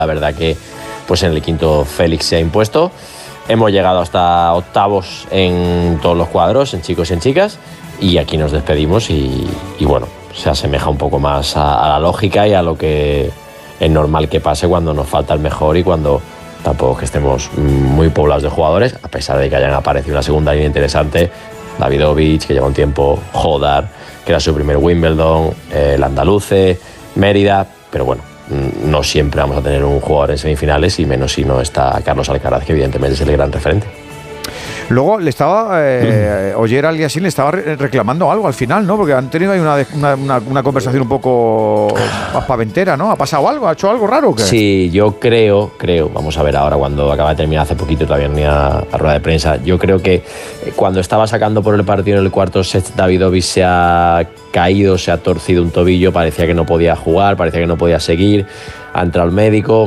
La verdad que pues en el quinto Félix se ha impuesto. Hemos llegado hasta octavos en todos los cuadros, en chicos y en chicas, y aquí nos despedimos y bueno, se asemeja un poco más a la lógica y a lo que es normal que pase cuando nos falta el mejor y cuando tampoco que estemos muy poblados de jugadores, a pesar de que hayan aparecido una segunda línea interesante, Davidovich, que lleva un tiempo, Jodar, que era su primer Wimbledon, el Andaluce, Mérida, pero bueno, no siempre vamos a tener un jugador en semifinales y menos si no está Carlos Alcaraz, que evidentemente es el gran referente. Luego le estaba, Oyer Aliassime le estaba reclamando algo al final, ¿no? Porque han tenido ahí una conversación un poco más paventera, ¿no? ¿Ha pasado algo? ¿Ha hecho algo raro o qué? Sí, yo creo, vamos a ver ahora cuando acaba de terminar hace poquito, todavía no a rueda de prensa, yo creo que cuando estaba sacando por el partido en el cuarto set, Davidovich se ha caído, se ha torcido un tobillo, parecía que no podía jugar, parecía que no podía seguir, ha entrado el médico,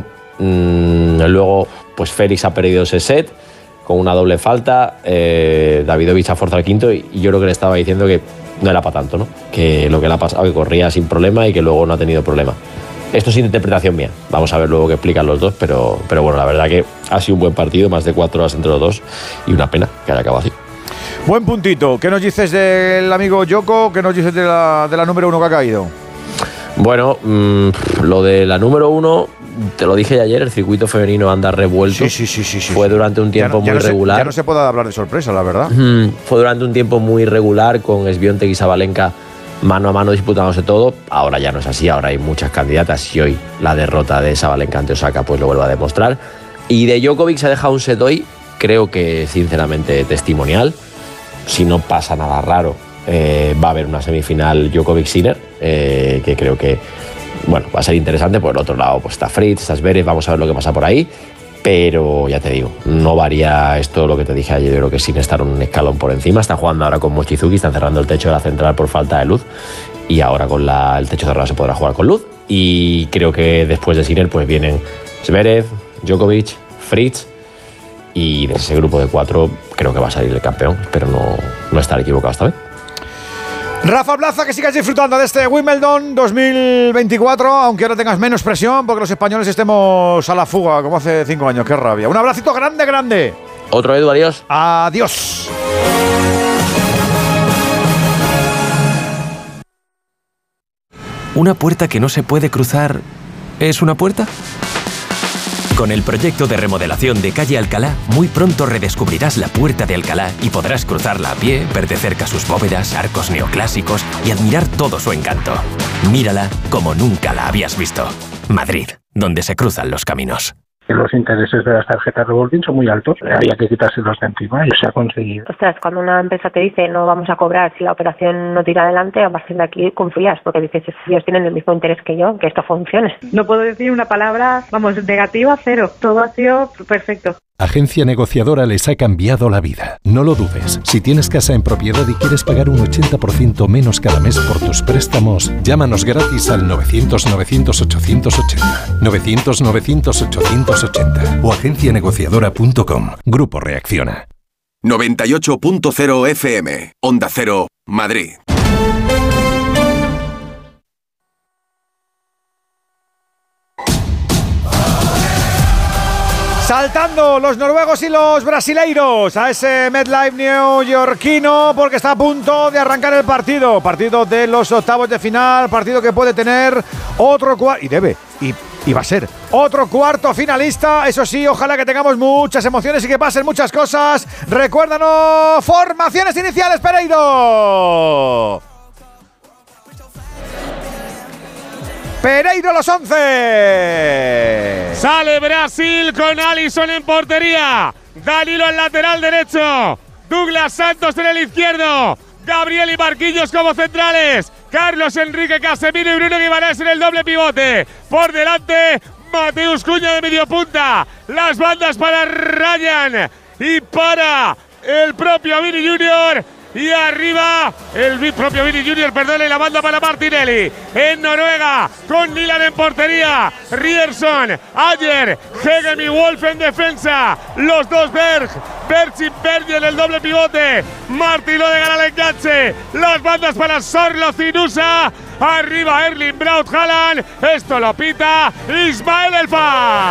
luego pues Félix ha perdido ese set, con una doble falta, Davidovich ha forzado el quinto y yo creo que le estaba diciendo que no era para tanto, ¿no? Que lo que le ha pasado, que corría sin problema y que luego no ha tenido problema. Esto es interpretación mía, vamos a ver luego qué explican los dos, pero bueno, la verdad que ha sido un buen partido, más de 4 horas entre los dos y una pena que haya acabado así. Buen puntito. ¿Qué nos dices del amigo Djoko? ¿Qué nos dices de la número 1 que ha caído? Bueno, lo de la número 1, te lo dije ayer, el circuito femenino anda revuelto. Sí. Fue durante un tiempo muy regular. Ya no se puede hablar de sorpresa, la verdad. Fue durante un tiempo muy regular, con Swiatek y Sabalenka mano a mano disputándose todo. Ahora ya no es así, ahora hay muchas candidatas y hoy la derrota de Sabalenka ante Osaka pues lo vuelve a demostrar. Y de Djokovic se ha dejado un set hoy, creo que sinceramente testimonial. Si no pasa nada raro, va a haber una semifinal Djokovic-Sinner, que creo que bueno, va a ser interesante. Por el otro lado pues está Fritz, está Zverev, vamos a ver lo que pasa por ahí, pero ya te digo, no varía esto lo que te dije ayer. Yo creo que Sinner está un escalón por encima, está jugando ahora con Mochizuki, están cerrando el techo de la central por falta de luz y ahora con el techo cerrado se podrá jugar con luz, y creo que después de Sinner pues vienen Zverev, Djokovic, Fritz, y de ese grupo de 4 creo que va a salir el campeón. Espero no estar equivocado esta vez. Rafa Plaza, que sigas disfrutando de este Wimbledon 2024, aunque ahora tengas menos presión porque los españoles estemos a la fuga como hace 5 años. Qué rabia. Un abracito grande. Otro, Edu, adiós. Adiós. ¿Una puerta que no se puede cruzar es una puerta? Con el proyecto de remodelación de Calle Alcalá, muy pronto redescubrirás la Puerta de Alcalá y podrás cruzarla a pie, ver de cerca sus bóvedas, arcos neoclásicos y admirar todo su encanto. Mírala como nunca la habías visto. Madrid, donde se cruzan los caminos. Los intereses de las tarjetas revolving son muy altos, había que quitárselos de encima y se ha conseguido. Ostras, cuando una empresa te dice no vamos a cobrar si la operación no tira adelante, a partir de aquí confías, porque dices, ellos tienen el mismo interés que yo, que esto funcione. No puedo decir una palabra, negativa, cero. Todo ha sido perfecto. Agencia Negociadora les ha cambiado la vida. No lo dudes. Si tienes casa en propiedad y quieres pagar un 80% menos cada mes por tus préstamos, llámanos gratis al 900-900-880. 900-900-880 o agencianegociadora.com. Grupo Reacciona. 98.0 FM. Onda Cero, Madrid. Saltando los noruegos y los brasileiros a ese MetLife neoyorquino porque está a punto de arrancar el partido de los octavos de final, partido que puede tener otro cuarto, y va a ser otro cuarto finalista. Eso sí, ojalá que tengamos muchas emociones y que pasen muchas cosas. Recuérdanos, formaciones iniciales, Pereiro. Pereiro, los 11. Sale Brasil con Alisson en portería. Danilo al lateral derecho. Douglas Santos en el izquierdo. Gabriel y Marquinhos como centrales. Carlos Enrique, Casemiro y Bruno Guimarães en el doble pivote. Por delante, Mateus Cunha de mediopunta. Las bandas para Ryan y para el propio Vini Junior. Y arriba, el propio Vini Junior, y la banda para Martinelli. En Noruega, con Milan en portería. Rierson, Ayer, Hegem y Wolf en defensa. Los dos Berg y Bergi en el doble pivote. Martin Odegaard al enganche. Las bandas para Sorloth y Nusa. Arriba Erling Braut Haaland. Esto lo pita Ismael Elfa.